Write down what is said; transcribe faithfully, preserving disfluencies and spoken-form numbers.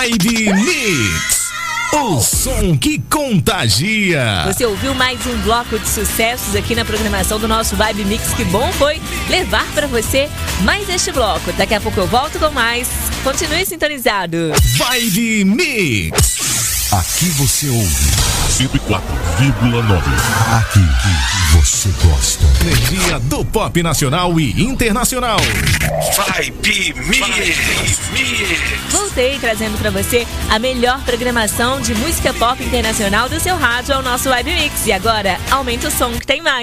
Vibe Mix, o som que contagia. Você ouviu mais um bloco de sucessos aqui na programação do nosso Vibe Mix. Que bom foi levar pra você mais este bloco. Daqui a pouco eu volto com mais. Continue sintonizado. Vibe Mix. Aqui você ouve cento e quatro vírgula nove. Aqui você gosta. Energia do pop nacional e internacional. Vibe Mix. Voltei trazendo pra você a melhor programação de música pop internacional do seu rádio, ao nosso Vibe Mix. E agora, aumenta o som que tem mais.